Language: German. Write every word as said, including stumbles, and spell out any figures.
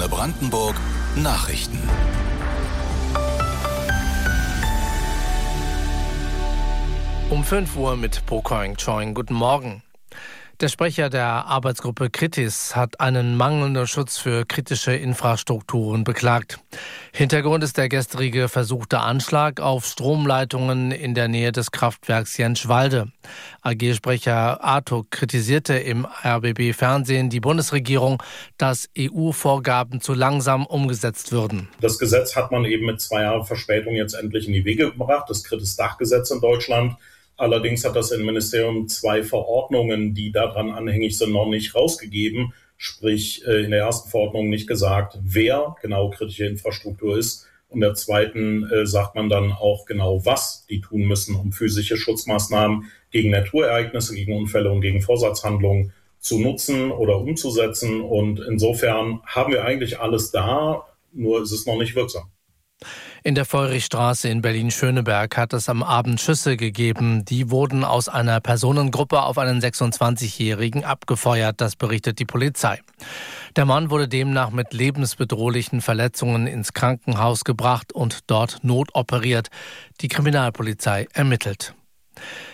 Antenne Brandenburg Nachrichten. Um fünf Uhr mit Po Koing Choing. Guten Morgen. Der Sprecher der Arbeitsgruppe Kritis hat einen mangelnden Schutz für kritische Infrastrukturen beklagt. Hintergrund ist der gestrige versuchte Anschlag auf Stromleitungen in der Nähe des Kraftwerks Jentschwalde. A G-Sprecher Artuk kritisierte im R B B-Fernsehen die Bundesregierung, dass E U-Vorgaben zu langsam umgesetzt würden. Das Gesetz hat man eben mit zwei Jahren Verspätung jetzt endlich in die Wege gebracht, das Kritis-Dachgesetz in Deutschland. Allerdings hat das Innenministerium zwei Verordnungen, die daran anhängig sind, noch nicht rausgegeben. Sprich, in der ersten Verordnung nicht gesagt, wer genau kritische Infrastruktur ist. Und der zweiten sagt man dann auch genau, was die tun müssen, um physische Schutzmaßnahmen gegen Naturereignisse, gegen Unfälle und gegen Vorsatzhandlungen zu nutzen oder umzusetzen. Und insofern haben wir eigentlich alles da, nur ist es noch nicht wirksam. In der Feurichstraße in Berlin-Schöneberg hat es am Abend Schüsse gegeben. Die wurden aus einer Personengruppe auf einen sechsundzwanzigjährigen abgefeuert, das berichtet die Polizei. Der Mann wurde demnach mit lebensbedrohlichen Verletzungen ins Krankenhaus gebracht und dort notoperiert. Die Kriminalpolizei ermittelt.